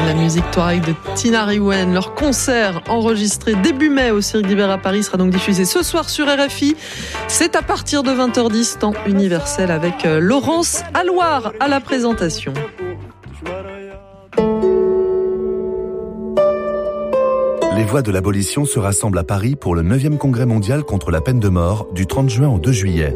La musique Touareg de Tina Riwen. Leur concert enregistré début mai au Cirque d'Hiver à Paris sera donc diffusé ce soir sur RFI. C'est à partir de 20h10, temps universel, avec Laurence Alloire à la présentation. Les voix de l'abolition se rassemblent à Paris pour le 9e congrès mondial contre la peine de mort du 30 juin au 2 juillet.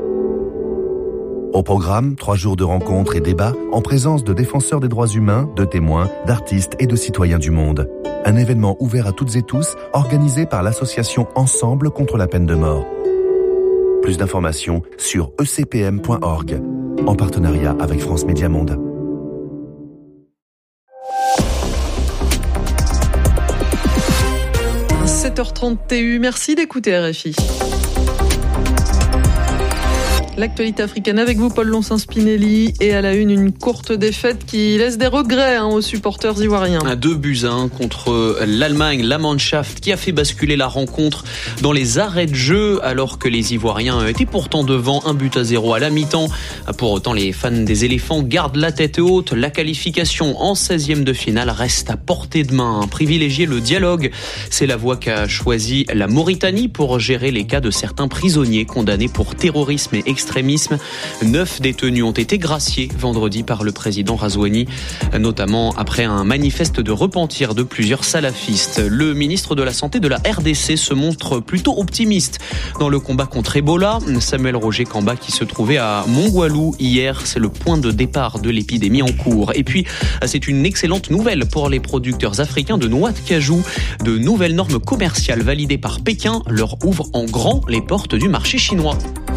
Au programme, 3 jours de rencontres et débats en présence de défenseurs des droits humains, de témoins, d'artistes et de citoyens du monde. Un événement ouvert à toutes et tous, organisé par l'association Ensemble contre la peine de mort. Plus d'informations sur ecpm.org, en partenariat avec France Média Monde. – 7h30 TU, merci d'écouter RFI. L'actualité africaine avec vous, Paul Lonsin-Spinelli, et à la une courte défaite qui laisse des regrets aux supporters ivoiriens. 2-1 contre l'Allemagne, la Mannschaft, qui a fait basculer la rencontre dans les arrêts de jeu, alors que les Ivoiriens étaient pourtant devant 1-0 à la mi-temps. Pour autant, les fans des éléphants gardent la tête haute. La qualification en 16e de finale reste à portée de main. Privilégier le dialogue, c'est la voie qu'a choisie la Mauritanie pour gérer les cas de certains prisonniers condamnés pour terrorisme et extrémisme. 9 détenus ont été graciés vendredi par le président Razouani, notamment après un manifeste de repentir de plusieurs salafistes. Le ministre de la Santé de la RDC se montre plutôt optimiste dans le combat contre Ebola. Samuel Roger Kamba, qui se trouvait à Mongwalou hier, c'est le point de départ de l'épidémie en cours. Et puis, c'est une excellente nouvelle pour les producteurs africains de noix de cajou. De nouvelles normes commerciales validées par Pékin leur ouvrent en grand les portes du marché chinois.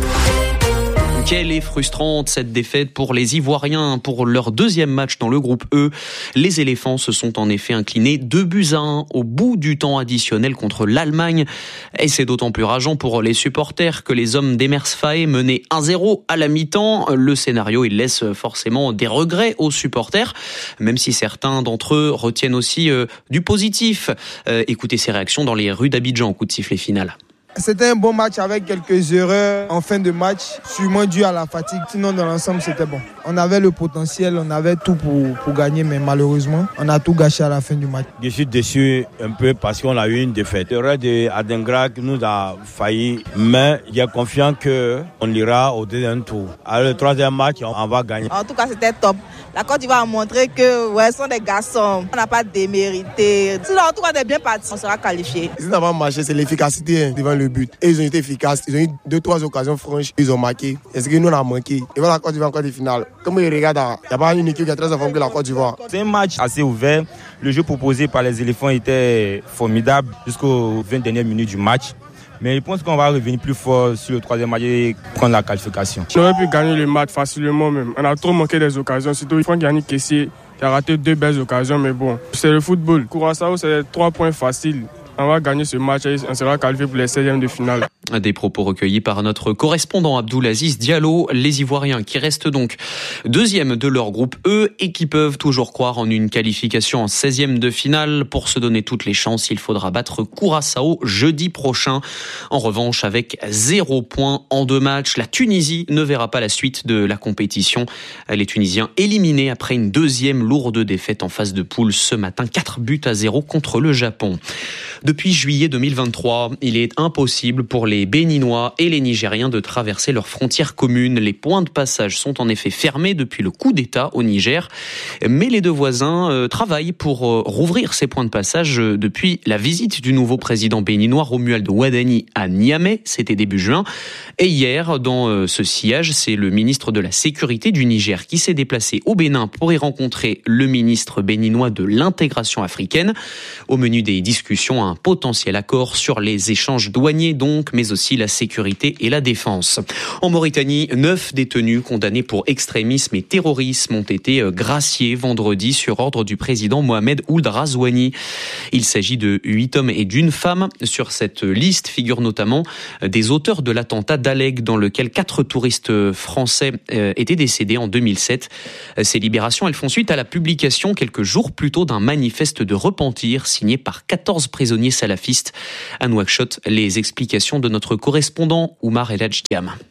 Quelle est frustrante cette défaite pour les Ivoiriens pour leur deuxième match dans le groupe E. Les éléphants se sont en effet inclinés 2-1 au bout du temps additionnel contre l'Allemagne. Et c'est d'autant plus rageant pour les supporters que les hommes d'Emers Faé menaient 1-0 à la mi-temps. Le scénario, il laisse forcément des regrets aux supporters, même si certains d'entre eux retiennent aussi du positif. Écoutez ces réactions dans les rues d'Abidjan au coup de sifflet final. C'était un bon match avec quelques erreurs en fin de match, sûrement dû à la fatigue. Sinon, dans l'ensemble, c'était bon. On avait le potentiel, on avait tout pour gagner, mais malheureusement, on a tout gâché à la fin du match. Je suis déçu un peu parce qu'on a eu une défaite. L'erreur de Adengra nous a failli, mais j'ai confiance qu'on ira au deuxième tour. Alors, le troisième match, on va gagner. En tout cas, c'était top. La Côte d'Ivoire a montré que ce sont des garçons. On n'a pas démérité. Sinon, en tout cas, on est bien parti. On sera qualifié. Ce qui n'a pas marché, c'est l'efficacité devant le but. Et ils ont été efficaces. Ils ont eu 2-3 occasions franches. Ils ont marqué. Et ce que nous, on a manqué. Et voilà, la Côte d'Ivoire encore des finales. Comme ils regardent, il n'y a pas une équipe qui est très en forme que la Côte d'Ivoire. C'est un match assez ouvert. Le jeu proposé par les éléphants était formidable jusqu'aux 20 dernières minutes du match. Mais je pense qu'on va revenir plus fort sur le troisième match et prendre la qualification. On aurait pu gagner le match facilement même. On a trop manqué des occasions. Surtout Franck Yannick Kessié qui a raté 2 belles occasions. Mais bon, c'est le football. Curaçao, c'est 3 points faciles. On va gagner ce match et on sera qualifié pour les 16e de finale. Des propos recueillis par notre correspondant Abdoulaziz Diallo. Les Ivoiriens qui restent donc deuxième de leur groupe E et qui peuvent toujours croire en une qualification en 16e de finale. Pour se donner toutes les chances, il faudra battre Curaçao jeudi prochain. En revanche, avec 0 points en 2 matchs, la Tunisie ne verra pas la suite de la compétition. Les Tunisiens éliminés après une deuxième lourde défaite en phase de poule ce matin, 4-0 contre le Japon. Depuis juillet 2023, il est impossible pour les Béninois et les Nigériens de traverser leurs frontières communes. Les points de passage sont en effet fermés depuis le coup d'État au Niger. Mais les deux voisins travaillent pour rouvrir ces points de passage depuis la visite du nouveau président béninois Romuald Wadani à Niamey. C'était début juin. Et hier, dans ce sillage, c'est le ministre de la Sécurité du Niger qui s'est déplacé au Bénin pour y rencontrer le ministre béninois de l'intégration africaine. Au menu des discussions, un potentiel accord sur les échanges douaniers donc, mais aussi la sécurité et la défense. En Mauritanie, 9 détenus condamnés pour extrémisme et terrorisme ont été graciés vendredi sur ordre du président Mohamed Ould Razouani. Il s'agit de 8 hommes et d'une femme. Sur cette liste figurent notamment des auteurs de l'attentat d'Alleg dans lequel 4 touristes français étaient décédés en 2007. Ces libérations, elles font suite à la publication quelques jours plus tôt d'un manifeste de repentir signé par 14 prisonniers salafistes. À Nouakchott, les explications de notre correspondant Oumar El Hadj Diam.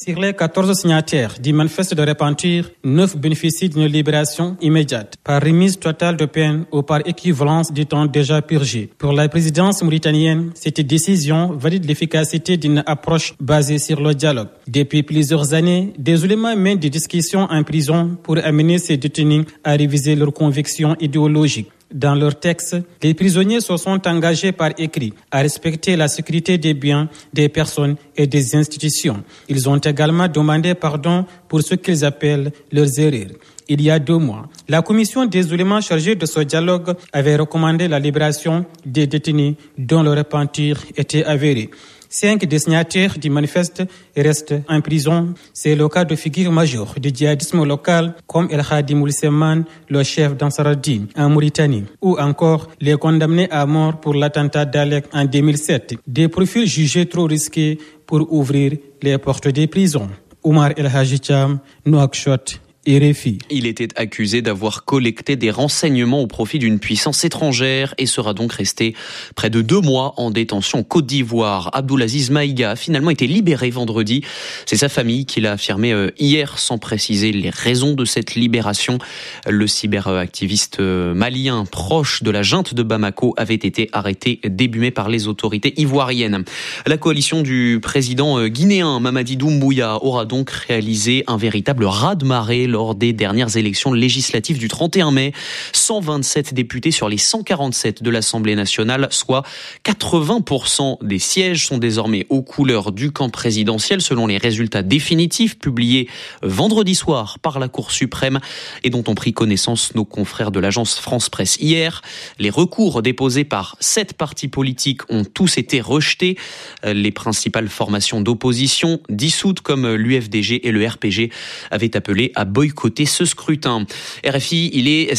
Sur les 14 signataires du manifeste de repentir, 9 bénéficient d'une libération immédiate, par remise totale de peine ou par équivalence du temps déjà purgé. Pour la présidence mauritanienne, cette décision valide l'efficacité d'une approche basée sur le dialogue. Depuis plusieurs années, des oulémas mènent des discussions en prison pour amener ces détenus à réviser leurs convictions idéologiques. Dans leur texte, les prisonniers se sont engagés par écrit à respecter la sécurité des biens, des personnes et des institutions. Ils ont également demandé pardon pour ce qu'ils appellent leurs erreurs. Il y a 2 mois, la commission des oulémas chargée de ce dialogue avait recommandé la libération des détenus dont le repentir était avéré. 5 des signataires du manifeste restent en prison. C'est le cas de figures majeures du djihadisme local comme El Hadi Moulseman, le chef d'Ansar-Din en Mauritanie, ou encore les condamnés à mort pour l'attentat d'Alep en 2007. Des profils jugés trop risqués pour ouvrir les portes des prisons. Oumar El Hadji Thiam, Nouakchott, RFI. Il était accusé d'avoir collecté des renseignements au profit d'une puissance étrangère et sera donc resté près de 2 mois en détention en Côte d'Ivoire. Abdoulaziz Maïga a finalement été libéré vendredi. C'est sa famille qui l'a affirmé hier sans préciser les raisons de cette libération. Le cyberactiviste malien proche de la junte de Bamako avait été arrêté début mai par les autorités ivoiriennes. La coalition du président guinéen Mamadi Doumbouya aura donc réalisé un véritable raz-de-marée lors des dernières élections législatives du 31 mai. 127 députés sur les 147 de l'Assemblée nationale, soit 80% des sièges sont désormais aux couleurs du camp présidentiel selon les résultats définitifs publiés vendredi soir par la Cour suprême et dont ont pris connaissance nos confrères de l'agence France Presse hier. Les recours déposés par 7 partis politiques ont tous été rejetés. Les principales formations d'opposition dissoutes comme l'UFDG et le RPG avaient appelé à boycotter ce scrutin. RFI, il est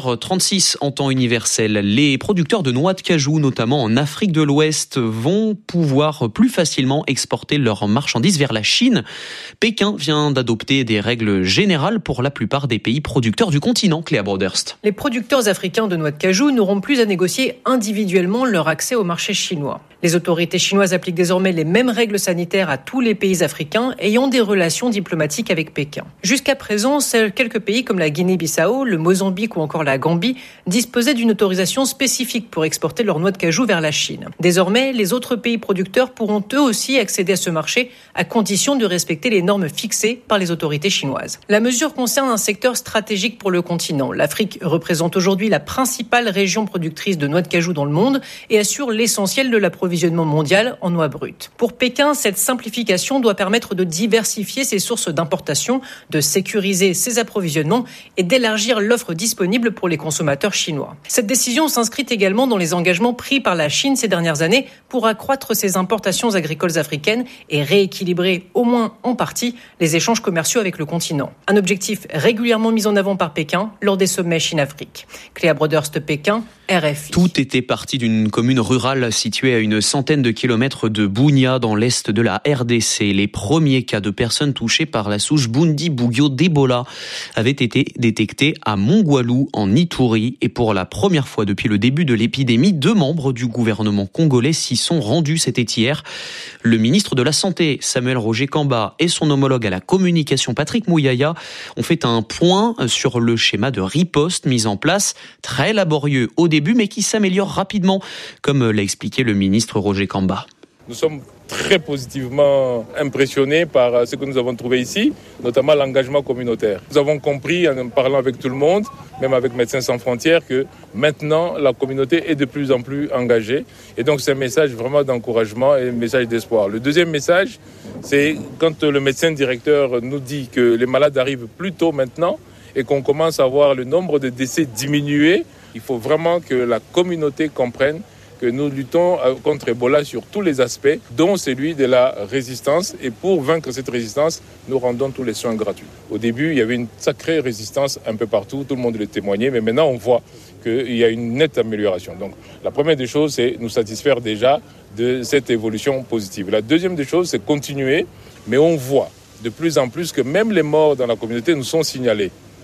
7h36 en temps universel. Les producteurs de noix de cajou, notamment en Afrique de l'Ouest, vont pouvoir plus facilement exporter leurs marchandises vers la Chine. Pékin vient d'adopter des règles générales pour la plupart des pays producteurs du continent. Cléa Broderst. Les producteurs africains de noix de cajou n'auront plus à négocier individuellement leur accès au marché chinois. Les autorités chinoises appliquent désormais les mêmes règles sanitaires à tous les pays africains ayant des relations diplomatiques avec Pékin. Jusqu'à présent, seuls quelques pays comme la Guinée-Bissau, le Mozambique ou encore la Gambie disposaient d'une autorisation spécifique pour exporter leurs noix de cajou vers la Chine. Désormais, les autres pays producteurs pourront eux aussi accéder à ce marché à condition de respecter les normes fixées par les autorités chinoises. La mesure concerne un secteur stratégique pour le continent. L'Afrique représente aujourd'hui la principale région productrice de noix de cajou dans le monde et assure l'essentiel de l'approvisionnement mondial en noix brutes. Pour Pékin, cette simplification doit permettre de diversifier ses sources d'importation, de sécuriser ses approvisionnements et d'élargir l'offre disponible pour les consommateurs chinois. Cette décision s'inscrit également dans les engagements pris par la Chine ces dernières années pour accroître ses importations agricoles africaines et rééquilibrer, au moins en partie, les échanges commerciaux avec le continent. Un objectif régulièrement mis en avant par Pékin lors des sommets Chine-Afrique. Cléa Broderst, Pékin, RFI. Tout était parti d'une commune rurale située à une centaine de kilomètres de Bunia dans l'est de la RDC. Les premiers cas de personnes touchées par la souche Bundibugyo d'Ebola avaient été détectés à Mongwalu en Ituri et pour la première fois depuis le début de l'épidémie, 2 membres du gouvernement congolais s'y sont rendus. C'était hier. Le ministre de la Santé, Samuel Roger Kamba, et son homologue à la communication, Patrick Mouyaya, ont fait un point sur le schéma de riposte mis en place, très laborieux au début, mais qui s'améliore rapidement, comme l'a expliqué le ministre Roger Kamba. Nous sommes très positivement impressionnés par ce que nous avons trouvé ici, notamment l'engagement communautaire. Nous avons compris en parlant avec tout le monde, même avec Médecins sans frontières, que maintenant la communauté est de plus en plus engagée. Et donc c'est un message vraiment d'encouragement et un message d'espoir. Le deuxième message, c'est quand le médecin directeur nous dit que les malades arrivent plus tôt maintenant et qu'on commence à voir le nombre de décès diminuer, il faut vraiment que la communauté comprenne que nous luttons contre Ebola sur tous les aspects, dont celui de la résistance. Et pour vaincre cette résistance, nous rendons tous les soins gratuits. Au début, il y avait une sacrée résistance un peu partout, tout le monde le témoignait, mais maintenant on voit qu'il y a une nette amélioration. Donc la première des choses, c'est nous satisfaire déjà de cette évolution positive. La deuxième des choses, c'est continuer, mais on voit de plus en plus que même les morts dans la communauté nous sont signalés.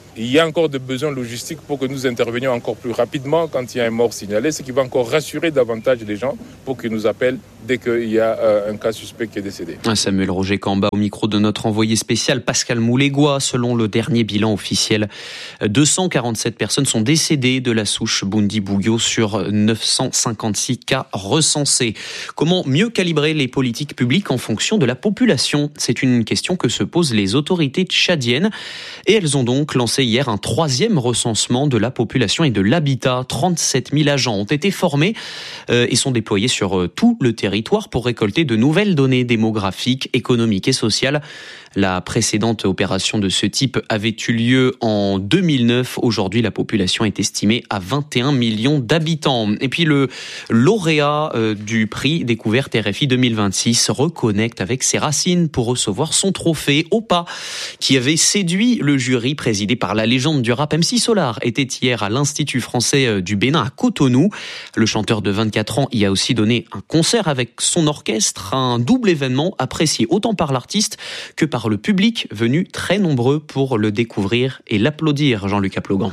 Il y a encore des besoins logistiques pour que nous intervenions encore plus rapidement quand il y a un mort signalé, ce qui va encore rassurer davantage les gens pour qu'ils nous appellent dès qu'il y a un cas suspect qui est décédé. Samuel Roger Kamba au micro de notre envoyé spécial Pascal Moulégois. Selon le dernier bilan officiel, 247 personnes sont décédées de la souche Bundibugyo sur 956 cas recensés. Comment mieux calibrer les politiques publiques en fonction de la population ? C'est une question que se posent les autorités tchadiennes et elles ont donc lancé hier un 3e recensement de la population et de l'habitat. 37 000 agents ont été formés et sont déployés sur tout le territoire pour récolter de nouvelles données démographiques, économiques et sociales. La précédente opération de ce type avait eu lieu en 2009. Aujourd'hui, la population est estimée à 21 millions d'habitants. Et puis le lauréat du prix Découverte RFI 2026 reconnecte avec ses racines pour recevoir son trophée. Opa, qui avait séduit le jury présidé par la légende du rap MC Solar, était hier à l'Institut français du Bénin à Cotonou. Le chanteur de 24 ans y a aussi donné un concert avec son orchestre, un double événement apprécié autant par l'artiste que par le public venu très nombreux pour le découvrir et l'applaudir. Jean-Luc Aplogan.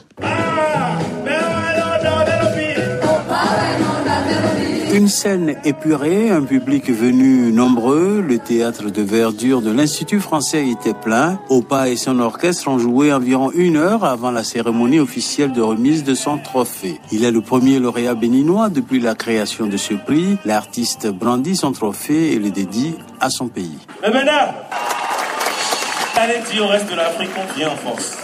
Une scène épurée, un public venu nombreux, le théâtre de verdure de l'Institut français était plein. Opa et son orchestre ont joué environ 1 heure avant la cérémonie officielle de remise de son trophée. Il est le premier lauréat béninois depuis la création de ce prix. L'artiste brandit son trophée et le dédie à son pays. Et maintenant, allez dire au reste de l'Afrique qu'on vient en force.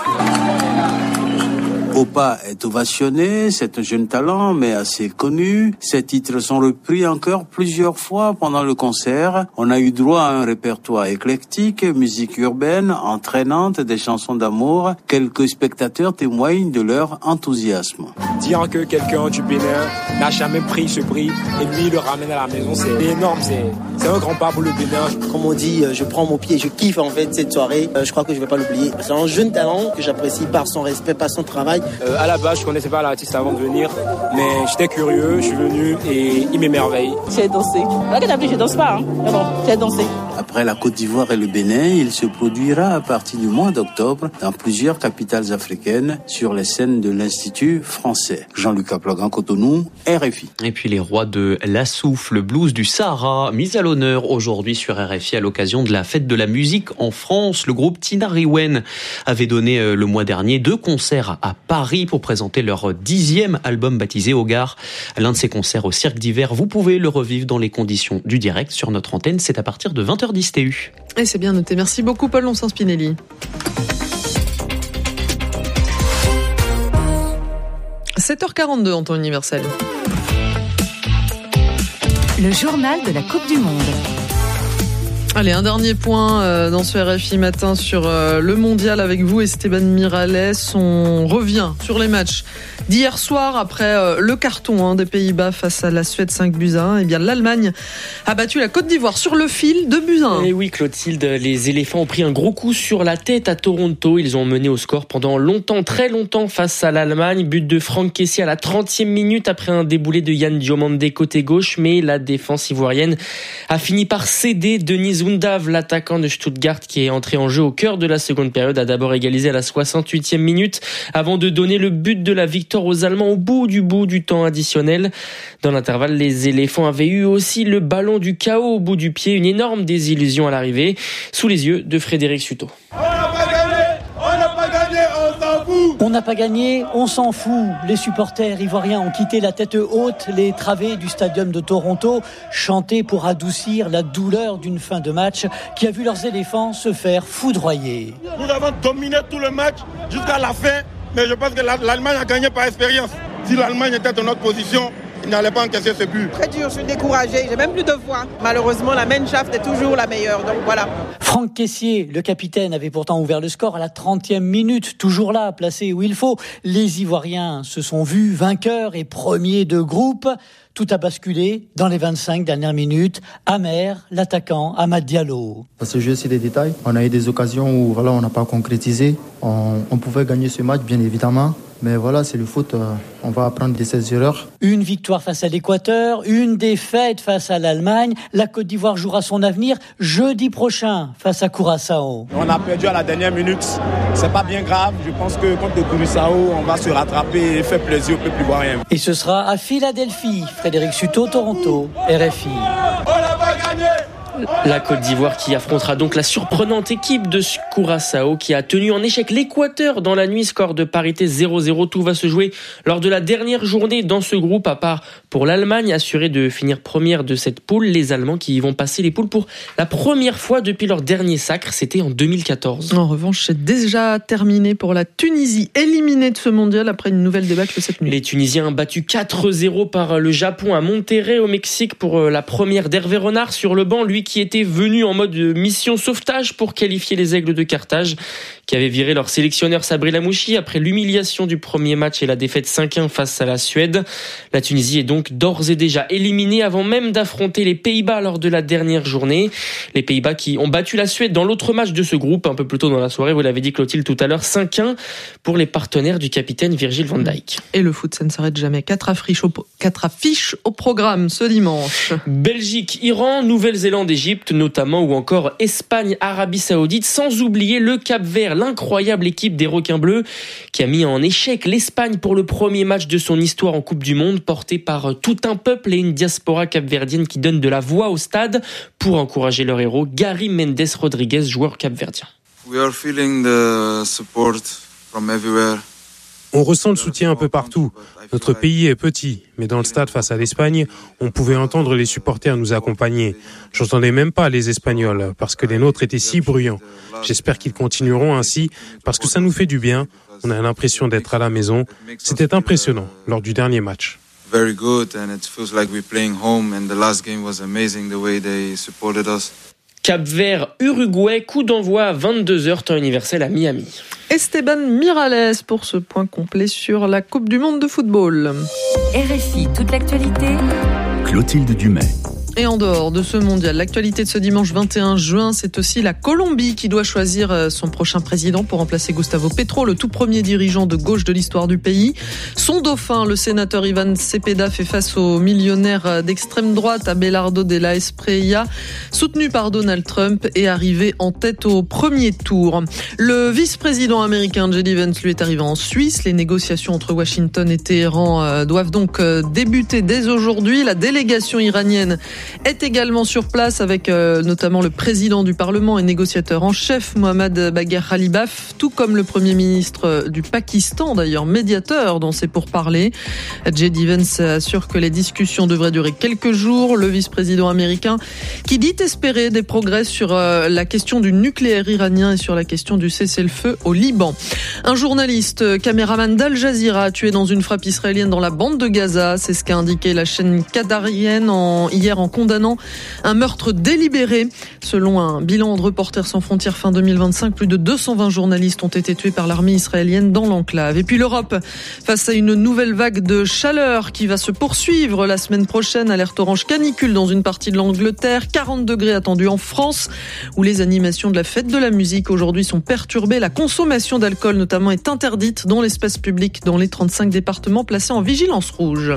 Opa est ovationné, c'est un jeune talent mais assez connu. Ses titres sont repris encore plusieurs fois pendant le concert. On a eu droit à un répertoire éclectique, musique urbaine, entraînante, des chansons d'amour. Quelques spectateurs témoignent de leur enthousiasme. Dire que quelqu'un du Bénin n'a jamais pris ce prix et lui le ramène à la maison, c'est énorme, c'est un grand pas pour le Bénin. Comme on dit, je prends mon pied, je kiffe en fait cette soirée. Je crois que je vais pas l'oublier. C'est un jeune talent que j'apprécie par son respect, par son travail. À la base, je connaissais pas l'artiste avant de venir, mais j'étais curieux, je suis venu et il m'émerveille. J'ai dansé. Je danse pas, mais bon, j'ai dansé. Après la Côte d'Ivoire et le Bénin, il se produira à partir du mois d'octobre dans plusieurs capitales africaines sur les scènes de l'Institut français. Jean-Luc Aplogan, Cotonou, RFI. Et puis les rois de la souffle, le blues du Sahara, mis à l'honneur aujourd'hui sur RFI à l'occasion de la fête de la musique en France. Le groupe Tinariwen avait donné le mois dernier 2 concerts à Paris pour présenter leur 10e album baptisé Hogar. L'un de ces concerts au Cirque d'Hiver, vous pouvez le revivre dans les conditions du direct sur notre antenne. C'est à partir de 20h10 TU. Et c'est bien noté. Merci beaucoup Paul Lonsin-Spinelli. « 7h42 en temps universel. Le journal de la Coupe du Monde. Allez, un dernier point dans ce RFI matin sur le mondial avec vous, Esteban Miralles. On revient sur les matchs d'hier soir après le carton des Pays-Bas face à la Suède 5-1. Eh bien, l'Allemagne a battu la Côte d'Ivoire sur le fil de 2-1. Et oui, Clotilde, les éléphants ont pris un gros coup sur la tête à Toronto. Ils ont mené au score pendant longtemps, très longtemps face à l'Allemagne. But de Franck Kessié à la 30e minute après un déboulé de Yann Diomandé côté gauche. Mais la défense ivoirienne a fini par céder. Denis Undav, l'attaquant de Stuttgart qui est entré en jeu au cœur de la seconde période, a d'abord égalisé à la 68e minute avant de donner le but de la victoire aux Allemands au bout du temps additionnel. Dans l'intervalle, les éléphants avaient eu aussi le ballon du chaos au bout du pied, une énorme désillusion à l'arrivée, sous les yeux de Frédéric Suto. On n'a pas gagné, on s'en fout. Les supporters ivoiriens ont quitté la tête haute les travées du stadium de Toronto, chanté pour adoucir la douleur d'une fin de match qui a vu leurs éléphants se faire foudroyer. Nous avons dominé tout le match jusqu'à la fin, mais je pense que l'Allemagne a gagné par expérience. Si l'Allemagne était dans notre position, il n'allait pas encaisser ce but. Très dur, je suis découragé, j'ai même plus de voix. Malheureusement, la Mannschaft est toujours la meilleure, donc voilà. Franck Kessié, le capitaine, avait pourtant ouvert le score à la 30e minute, toujours là, placé où il faut. Les Ivoiriens se sont vus vainqueurs et premiers de groupe. Tout a basculé dans les 25 dernières minutes. Amer, l'attaquant, Amad Diallo. Ça se joue aussi des détails. On a eu des occasions où on n'a pas concrétisé. On pouvait gagner ce match, bien évidemment. Mais voilà, c'est le foot, on va apprendre de ses erreurs. Une victoire face à l'Équateur, une défaite face à l'Allemagne. La Côte d'Ivoire jouera son avenir jeudi prochain face à Curaçao. On a perdu à la dernière minute, c'est pas bien grave. Je pense que contre le Curaçao, on va se rattraper et faire plaisir au peuple ivoirien. Et ce sera à Philadelphie. Frédéric Suto, Toronto, RFI. On l'a pas gagné! La Côte d'Ivoire qui affrontera donc la surprenante équipe de Curaçao qui a tenu en échec l'Équateur dans la nuit, score de parité 0-0. Tout va se jouer lors de la dernière journée dans ce groupe, à part pour l'Allemagne, assurée de finir première de cette poule. Les Allemands qui vont passer les poules pour la première fois depuis leur dernier sacre, c'était en 2014. En revanche, c'est déjà terminé pour la Tunisie, éliminée de ce mondial après une nouvelle débâcle cette nuit. Les Tunisiens battus 4-0 par le Japon à Monterrey au Mexique pour la première d'Hervé Renard sur le banc, lui qui était venu en mode mission sauvetage pour qualifier les Aigles de Carthage, qui avaient viré leur sélectionneur Sabri Lamouchi après l'humiliation du premier match et la défaite 5-1 face à la Suède. La Tunisie est donc d'ores et déjà éliminée avant même d'affronter les Pays-Bas lors de la dernière journée. Les Pays-Bas qui ont battu la Suède dans l'autre match de ce groupe, un peu plus tôt dans la soirée, vous l'avez dit Clotilde tout à l'heure, 5-1 pour les partenaires du capitaine Virgil van Dijk. Et le foot, ça ne s'arrête jamais. 4 affiches au programme ce dimanche. Belgique, Iran, Nouvelle-Zélande, Égypte notamment, ou encore Espagne, Arabie Saoudite, sans oublier le Cap-Vert, l'incroyable équipe des requins bleus qui a mis en échec l'Espagne pour le premier match de son histoire en Coupe du Monde, porté par tout un peuple et une diaspora capverdienne qui donne de la voix au stade pour encourager leur héros, Gary Mendes Rodriguez, joueur capverdien. We are feeling the support from everywhere. On ressent le soutien un peu partout. Notre pays est petit, mais dans le stade face à l'Espagne, on pouvait entendre les supporters nous accompagner. J'entendais même pas les Espagnols, parce que les nôtres étaient si bruyants. J'espère qu'ils continueront ainsi, parce que ça nous fait du bien. On a l'impression d'être à la maison. C'était impressionnant lors du dernier match. Very good, and it feels like we're playing home, and the last game was amazing the way they supported us. Cap-Vert, Uruguay, coup d'envoi à 22h, temps universel à Miami. Esteban Miralles pour ce point complet sur la Coupe du Monde de football. RFI, toute l'actualité. Clotilde Dumais. Et en dehors de ce mondial, l'actualité de ce dimanche 21 juin, c'est aussi la Colombie qui doit choisir son prochain président pour remplacer Gustavo Petro, le tout premier dirigeant de gauche de l'histoire du pays. Son dauphin, le sénateur Ivan Cepeda, fait face au millionnaire d'extrême droite Abelardo de la Espriella, soutenu par Donald Trump et arrivé en tête au premier tour. Le vice-président américain J.D. Vance lui est arrivé en Suisse. Les négociations entre Washington et Téhéran doivent donc débuter dès aujourd'hui. La délégation iranienne est également sur place avec notamment le président du Parlement et négociateur en chef Mohammad Bagher Khalibaf, tout comme le Premier ministre du Pakistan, d'ailleurs médiateur dans ces pourparlers. J.D. Vance assure que les discussions devraient durer quelques jours. Le vice-président américain qui dit espérer des progrès sur la question du nucléaire iranien et sur la question du cessez-le-feu au Liban. Un journaliste, caméraman d'Al Jazeera, tué dans une frappe israélienne dans la bande de Gaza. C'est ce qu'a indiqué la chaîne qatarienne hier en condamnant un meurtre délibéré. Selon un bilan de Reporters sans frontières fin 2025, plus de 220 journalistes ont été tués par l'armée israélienne dans l'enclave. Et puis l'Europe, face à une nouvelle vague de chaleur qui va se poursuivre la semaine prochaine, alerte orange canicule dans une partie de l'Angleterre, 40 degrés attendus en France, où les animations de la fête de la musique aujourd'hui sont perturbées. La consommation d'alcool notamment est interdite dans l'espace public dans les 35 départements placés en vigilance rouge.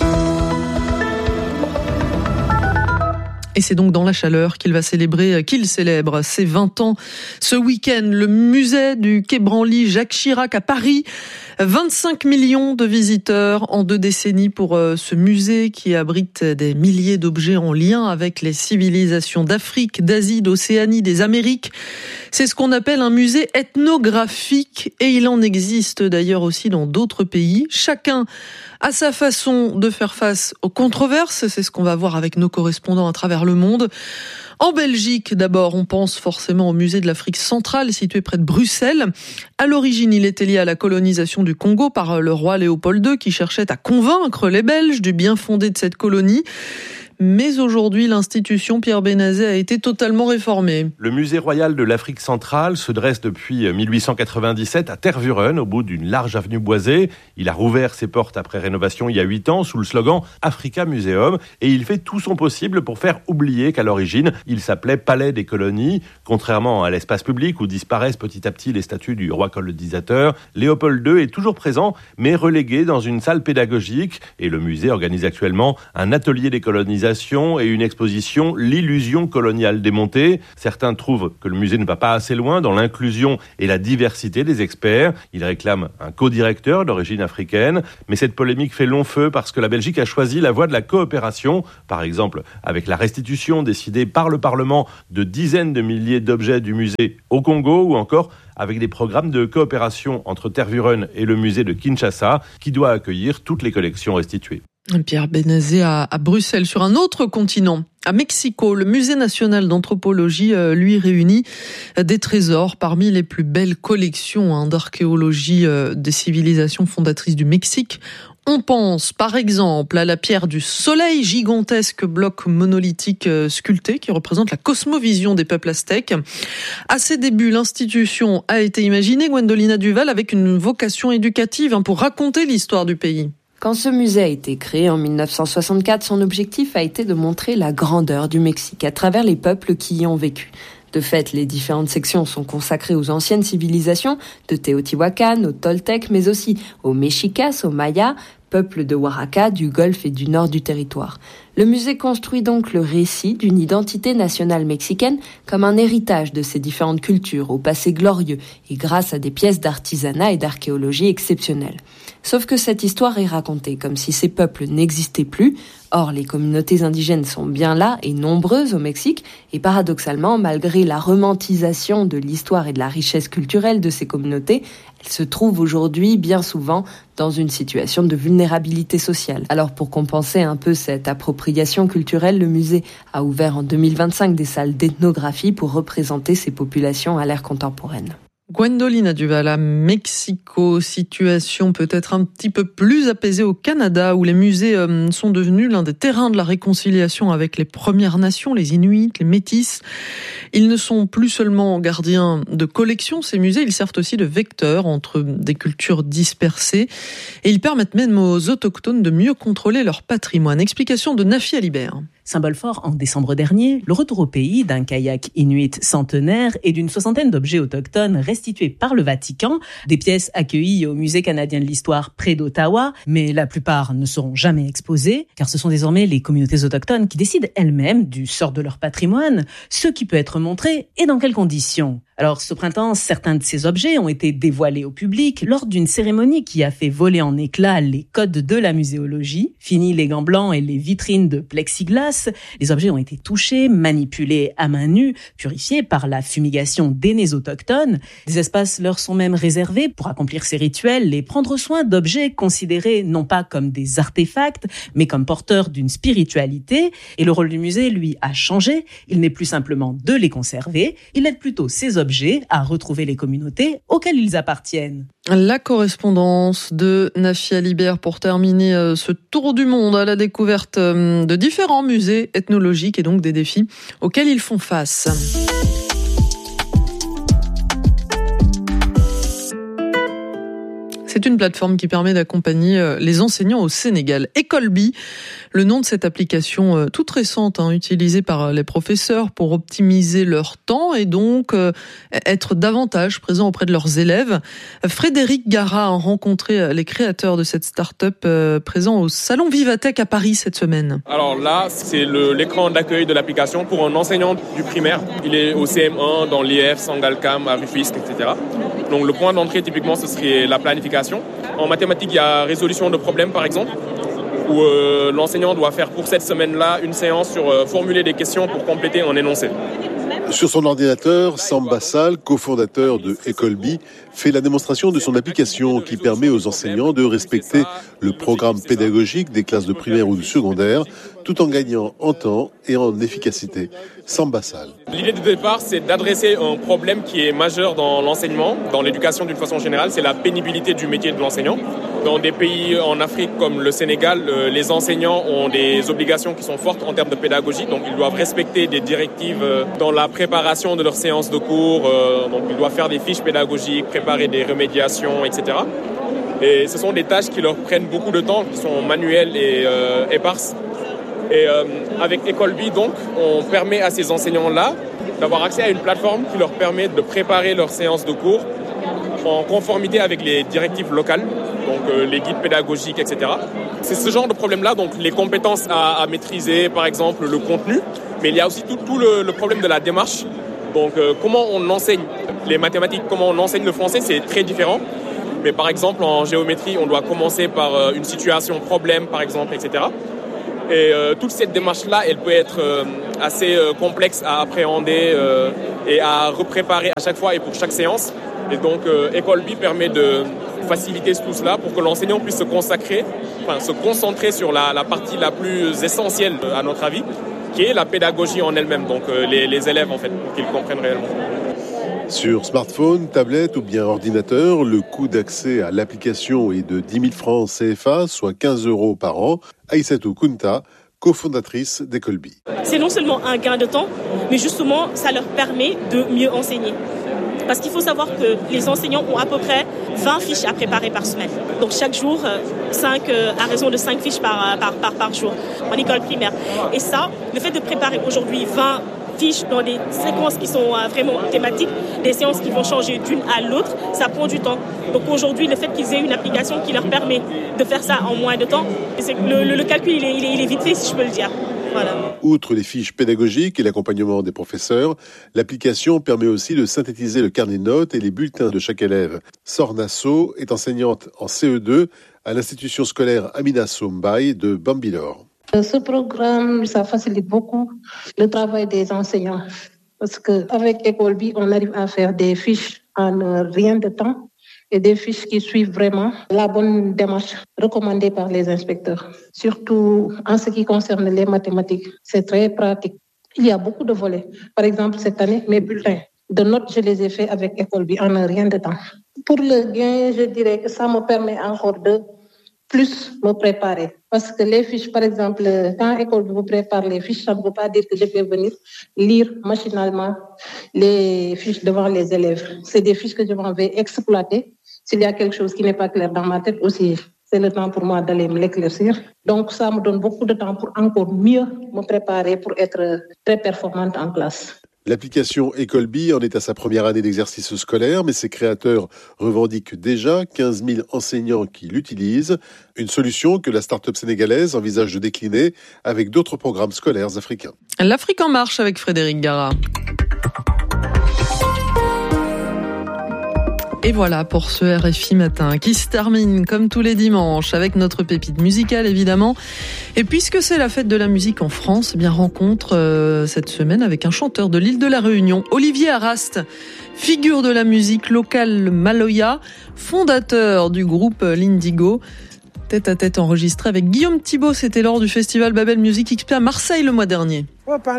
Et c'est donc dans la chaleur qu'il célèbre ses 20 ans. Ce week-end, le musée du Quai Branly Jacques Chirac à Paris. 25 millions de visiteurs en 2 décennies pour ce musée qui abrite des milliers d'objets en lien avec les civilisations d'Afrique, d'Asie, d'Océanie, des Amériques. C'est ce qu'on appelle un musée ethnographique et il en existe d'ailleurs aussi dans d'autres pays. Chacun a sa façon de faire face aux controverses. C'est ce qu'on va voir avec nos correspondants à travers le monde. En Belgique, d'abord, on pense forcément au musée de l'Afrique centrale, situé près de Bruxelles. À l'origine, il était lié à la colonisation du Congo par le roi Léopold II, qui cherchait à convaincre les Belges du bien fondé de cette colonie. Mais aujourd'hui, l'institution Pierre Benazet a été totalement réformée. Le musée royal de l'Afrique centrale se dresse depuis 1897 à Tervuren, au bout d'une large avenue boisée. Il a rouvert ses portes après rénovation il y a 8 ans sous le slogan Africa Museum et il fait tout son possible pour faire oublier qu'à l'origine, il s'appelait Palais des colonies. Contrairement à l'espace public où disparaissent petit à petit les statues du roi colonisateur, Léopold II est toujours présent mais relégué dans une salle pédagogique et le musée organise actuellement un atelier décolonisation et une exposition L'illusion coloniale démontée. Certains trouvent que le musée ne va pas assez loin dans l'inclusion et la diversité des experts. Ils réclament un co-directeur d'origine africaine. Mais cette polémique fait long feu parce que la Belgique a choisi la voie de la coopération. Par exemple, avec la restitution décidée par le Parlement de dizaines de milliers d'objets du musée au Congo ou encore avec des programmes de coopération entre Tervuren et le musée de Kinshasa qui doit accueillir toutes les collections restituées. Pierre Benazet à Bruxelles. Sur un autre continent, à Mexico, le musée national d'anthropologie lui réunit des trésors parmi les plus belles collections d'archéologie des civilisations fondatrices du Mexique. On pense par exemple à la pierre du soleil, gigantesque bloc monolithique sculpté qui représente la cosmovision des peuples aztèques. À ses débuts, l'institution a été imaginée, Gwendolina Duval, avec une vocation éducative pour raconter l'histoire du pays. Quand ce musée a été créé en 1964, son objectif a été de montrer la grandeur du Mexique à travers les peuples qui y ont vécu. De fait, les différentes sections sont consacrées aux anciennes civilisations, de Teotihuacan aux Toltecs, mais aussi aux Mexicas, aux Mayas, peuples de Oaxaca, du Golfe et du nord du territoire. Le musée construit donc le récit d'une identité nationale mexicaine comme un héritage de ces différentes cultures au passé glorieux et grâce à des pièces d'artisanat et d'archéologie exceptionnelles. Sauf que cette histoire est racontée comme si ces peuples n'existaient plus. Or, les communautés indigènes sont bien là et nombreuses au Mexique et paradoxalement, malgré la romantisation de l'histoire et de la richesse culturelle de ces communautés, elles se trouvent aujourd'hui bien souvent dans une situation de vulnérabilité sociale. Alors pour compenser un peu cette appropriation culturelle, le musée a ouvert en 2025 des salles d'ethnographie pour représenter ces populations à l'ère contemporaine. Gwendolina Duval à Mexico, situation peut-être un petit peu plus apaisée au Canada où les musées sont devenus l'un des terrains de la réconciliation avec les Premières Nations, les Inuits, les Métis. Ils ne sont plus seulement gardiens de collections, ces musées, ils servent aussi de vecteurs entre des cultures dispersées et ils permettent même aux autochtones de mieux contrôler leur patrimoine. Explication de Nafi Alibert. Symbole fort en décembre dernier, le retour au pays d'un kayak inuit centenaire et d'une 60aine d'objets autochtones restitués par le Vatican, des pièces accueillies au Musée canadien de l'histoire près d'Ottawa, mais la plupart ne seront jamais exposées, car ce sont désormais les communautés autochtones qui décident elles-mêmes du sort de leur patrimoine, ce qui peut être montré et dans quelles conditions. Alors, ce printemps, certains de ces objets ont été dévoilés au public lors d'une cérémonie qui a fait voler en éclats les codes de la muséologie. Fini les gants blancs et les vitrines de plexiglas, les objets ont été touchés, manipulés à main nue, purifiés par la fumigation d'aînés autochtones. Des espaces leur sont même réservés pour accomplir ces rituels et prendre soin d'objets considérés non pas comme des artefacts, mais comme porteurs d'une spiritualité. Et le rôle du musée, lui, a changé. Il n'est plus simplement de les conserver, il aide plutôt ces objets à retrouver les communautés auxquelles ils appartiennent. La correspondance de Nafi Alibert pour terminer ce tour du monde à la découverte de différents musées ethnologiques et donc des défis auxquels ils font face. C'est une plateforme qui permet d'accompagner les enseignants au Sénégal. Ecolbi, le nom de cette application toute récente, utilisée par les professeurs pour optimiser leur temps et donc être davantage présents auprès de leurs élèves. Frédéric Gara a rencontré les créateurs de cette start-up présents au Salon Vivatech à Paris cette semaine. Alors là, c'est l'écran d'accueil de l'application pour un enseignant du primaire. Il est au CM1, dans l'IF, Sangalkam, à Rufisque, etc. Donc le point d'entrée, typiquement, ce serait la planification. En mathématiques, il y a résolution de problèmes, par exemple, où l'enseignant doit faire pour cette semaine-là une séance sur formuler des questions pour compléter un énoncé. Sur son ordinateur, Samba Sall, cofondateur de Ecolbi, fait la démonstration de son application qui permet aux enseignants de respecter le programme pédagogique des classes de primaire ou de secondaire, tout en gagnant en temps et en efficacité. Samba Sall. L'idée de départ, c'est d'adresser un problème qui est majeur dans l'enseignement, dans l'éducation d'une façon générale, c'est la pénibilité du métier de l'enseignant. Dans des pays en Afrique comme le Sénégal, les enseignants ont des obligations qui sont fortes en termes de pédagogie, donc ils doivent respecter des directives dans la préparation de leurs séances de cours, donc ils doivent faire des fiches pédagogiques, préparer des remédiations, etc. Et ce sont des tâches qui leur prennent beaucoup de temps, qui sont manuelles et éparses. Et avec Ecolbi, donc, on permet à ces enseignants-là d'avoir accès à une plateforme qui leur permet de préparer leurs séances de cours en conformité avec les directives locales, donc les guides pédagogiques, etc. C'est ce genre de problème-là, donc les compétences à maîtriser, par exemple le contenu, mais il y a aussi tout le problème de la démarche. Donc comment on enseigne les mathématiques, comment on enseigne le français, c'est très différent. Mais par exemple, en géométrie, on doit commencer par une situation problème, par exemple, etc. Et toute cette démarche-là, elle peut être assez complexe à appréhender et à repréparer à chaque fois et pour chaque séance. Et donc, Ecolbi permet de faciliter tout cela pour que l'enseignant puisse se concentrer sur la partie la plus essentielle, à notre avis, qui est la pédagogie en elle-même, donc les élèves, en fait, pour qu'ils comprennent réellement. Sur smartphone, tablette ou bien ordinateur, le coût d'accès à l'application est de 10 000 francs CFA, soit 15 € par an. Aïssatou Kounta, cofondatrice d'Ecolbi. C'est non seulement un gain de temps, mais justement, ça leur permet de mieux enseigner. Parce qu'il faut savoir que les enseignants ont à peu près 20 fiches à préparer par semaine. Donc chaque jour, à raison de 5 fiches par jour en école primaire. Et ça, le fait de préparer aujourd'hui 20 fiches dans des séquences qui sont vraiment thématiques, des séances qui vont changer d'une à l'autre, ça prend du temps. Donc aujourd'hui, le fait qu'ils aient une application qui leur permet de faire ça en moins de temps, c'est que le calcul il est vite fait, si je peux le dire. Voilà. Outre les fiches pédagogiques et l'accompagnement des professeurs, l'application permet aussi de synthétiser le carnet de notes et les bulletins de chaque élève. Sorna So est enseignante en CE2 à l'institution scolaire Amina Sombaï de Bambilor. Ce programme, ça facilite beaucoup le travail des enseignants parce qu'avec Ecolbi, on arrive à faire des fiches en rien de temps et des fiches qui suivent vraiment la bonne démarche recommandée par les inspecteurs. Surtout en ce qui concerne les mathématiques, c'est très pratique. Il y a beaucoup de volets. Par exemple, cette année, mes bulletins de notes, je les ai faits avec Ecolbi en rien de temps. Pour le gain, je dirais que ça me permet encore de plus me préparer. Parce que les fiches, par exemple, quand Ecolbi vous prépare les fiches, ça ne veut pas dire que je vais venir lire machinalement les fiches devant les élèves. C'est des fiches que je vais exploiter. S'il y a quelque chose qui n'est pas clair dans ma tête aussi, c'est le temps pour moi d'aller me l'éclaircir. Donc ça me donne beaucoup de temps pour encore mieux me préparer pour être très performante en classe. L'application Ecolbi en est à sa première année d'exercice scolaire, mais ses créateurs revendiquent déjà 15 000 enseignants qui l'utilisent. Une solution que la start-up sénégalaise envisage de décliner avec d'autres programmes scolaires africains. L'Afrique en marche avec Frédéric Gara. Et voilà pour ce RFI Matin qui se termine comme tous les dimanches avec notre pépite musicale évidemment. Et puisque c'est la fête de la musique en France, eh bien rencontre cette semaine avec un chanteur de l'île de la Réunion, Olivier Araste, figure de la musique locale Maloya, fondateur du groupe L'Indigo. Tête à tête enregistré avec Guillaume Thibault, c'était lors du festival Babel Music XP à Marseille le mois dernier.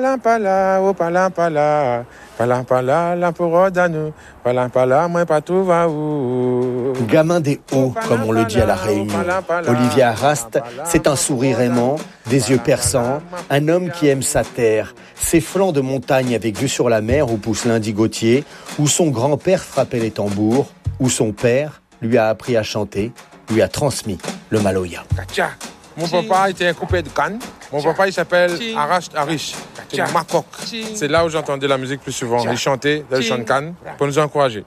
Gamin des hauts, comme on le dit à la Réunion. Olivier Araste, c'est un sourire aimant, des yeux perçants, un homme qui aime sa terre, ses flancs de montagne avec vue sur la mer où pousse l'indigotier, où son grand-père frappait les tambours, où son père lui a appris à chanter, lui a transmis le Maloya. Mon papa était un coupé de Cannes. Mon papa, il s'appelle Araste Arish. C'est Makok. C'est là où j'entendais la musique plus souvent. Il chantait dans le chant de Cannes pour nous encourager.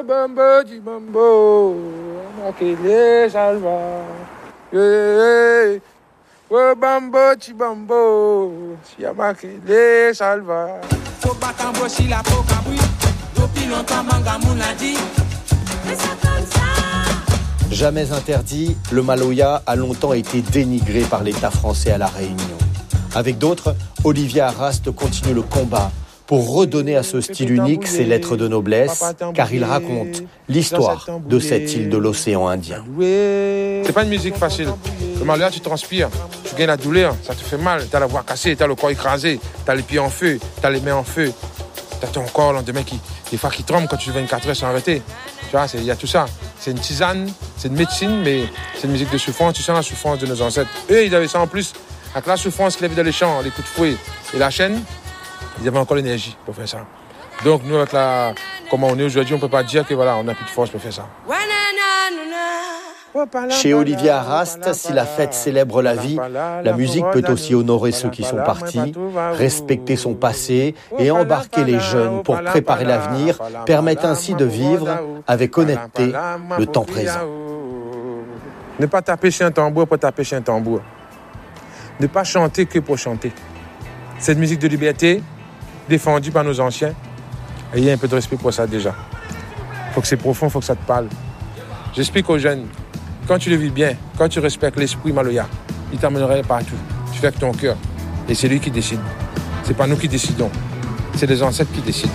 Jamais interdit, le Maloya a longtemps été dénigré par l'État français à La Réunion. Avec d'autres, Olivier Araste continue le combat pour redonner à ce style unique ses lettres de noblesse, car il raconte l'histoire de cette île de l'océan Indien. C'est pas une musique facile. Le Maloya, tu transpires, tu gagnes la douleur, ça te fait mal, t'as la voix cassée, t'as le corps écrasé, t'as les pieds en feu, t'as les mains en feu, t'as ton corps le lendemain des fois qui tremble quand tu fais 24 heures sans arrêter. Tu vois, il y a tout ça. C'est une tisane, c'est une médecine, mais c'est une musique de souffrance. Tu sens la souffrance de nos ancêtres. Eux, ils avaient ça en plus. Avec la souffrance qu'ils avaient dans les champs, les coups de fouet et la chaîne, ils avaient encore l'énergie pour faire ça. Donc nous, avec comment on est aujourd'hui, on ne peut pas dire que voilà, on n'a plus de force pour faire ça. Chez Olivier Arrast, si la fête célèbre la vie, la musique peut aussi honorer ceux qui sont partis, respecter son passé et embarquer les jeunes pour préparer l'avenir, permettent ainsi de vivre avec honnêteté le temps présent. Ne pas taper chez un tambour pour taper chez un tambour. Ne pas chanter que pour chanter. Cette musique de liberté, défendue par nos anciens, ayez un peu de respect pour ça déjà. Il faut que c'est profond, il faut que ça te parle. J'explique aux jeunes, quand tu le vis bien, quand tu respectes l'esprit Maloya, il t'amènerait partout. Tu fais avec ton cœur. Et c'est lui qui décide. C'est pas nous qui décidons. C'est les ancêtres qui décident.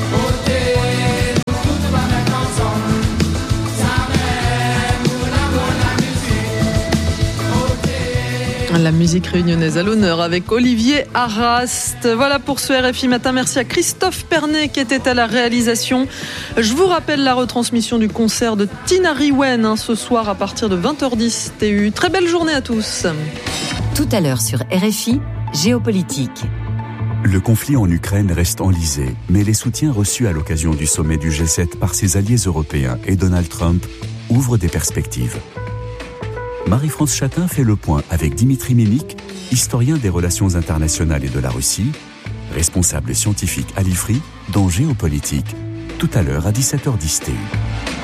La musique réunionnaise à l'honneur avec Olivier Arrast. Voilà pour ce RFI Matin. Merci à Christophe Pernet qui était à la réalisation. Je vous rappelle la retransmission du concert de Tinari Wen ce soir à partir de 20h10 TU. Très belle journée à tous. Tout à l'heure sur RFI, géopolitique. Le conflit en Ukraine reste enlisé, mais les soutiens reçus à l'occasion du sommet du G7 par ses alliés européens et Donald Trump ouvrent des perspectives. Marie-France Chatin fait le point avec Dimitri Mimik, historien des relations internationales et de la Russie, responsable scientifique à l'IFRI dans Géopolitique, tout à l'heure à 17h10 TU.